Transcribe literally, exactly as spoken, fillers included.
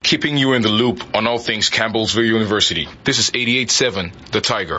keeping you in the loop on all things Campbellsville University. This is eighty-eight point seven, The Tiger.